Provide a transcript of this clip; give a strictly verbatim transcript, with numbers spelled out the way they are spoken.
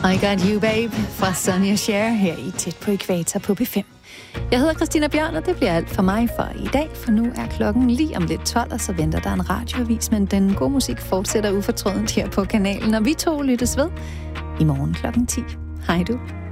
I Got You Babe fra Sonny og Cher her i Tæt på Ækvator på P fem. Jeg hedder Christina Bjørn, og det bliver alt for mig for i dag, for nu er klokken lige om lidt tolv, og så venter der en radioavis, men den gode musik fortsætter ufortrødent her på kanalen, og vi to lyttes ved i morgen klokken ti. Hej du.